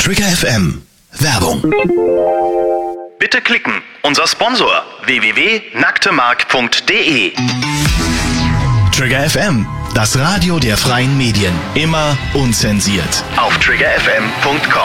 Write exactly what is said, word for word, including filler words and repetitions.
Trigger F M. Werbung. Bitte klicken. Unser Sponsor w w w punkt nacktemark punkt de. Trigger F M. Das Radio der freien Medien. Immer unzensiert. Auf trigger f m punkt com.